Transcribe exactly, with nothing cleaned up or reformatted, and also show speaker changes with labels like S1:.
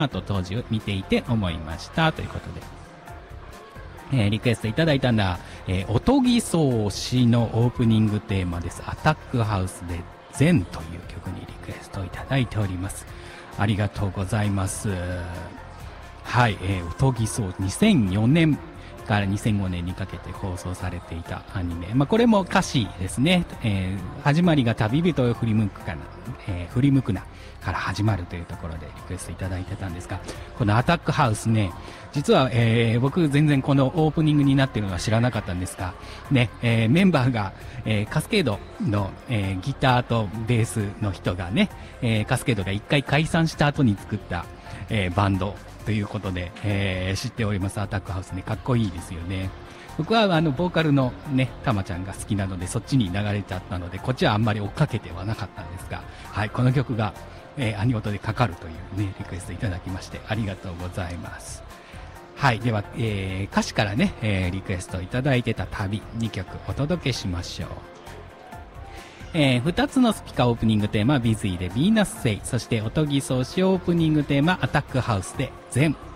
S1: あと当時を見ていて思いましたということで、えー、リクエストいただいたのは、えー、おとぎそうしのオープニングテーマです。アタックハウスで善という曲にリクエストいただいております。ありがとうございます。はい、えー、おとぎそうにせんよねんからにせんごねんにかけて放送されていたアニメ。まあ、これも歌詞ですね。えー、始まりが旅人を振り向くかな、えー、振り向くなから始まるというところでリクエストいただいてたんですが、このアタックハウスね、実は、えー、僕全然このオープニングになっているのは知らなかったんですが、ね、えー、メンバーが、えー、カスケードの、えー、ギターとベースの人がね、えー、カスケードが一回解散した後に作った、えー、バンドということで、えー、知っております。アタックハウスね、かっこいいですよね。僕はあのボーカルのねたまちゃんが好きなのでそっちに流れちゃったのでこっちはあんまり追っかけてはなかったんですが、はい、この曲が、えー、アニオトでかかるというねリクエストいただきましてありがとうございます。はい、では、えー、歌詞からね、えー、リクエストいただいてた旅にきょくお届けしましょう。えー、ふたつのスピカオープニングテーマビズイでヴィーナスセイ、そしておとぎそうしオープニングテーマアタックハウスで全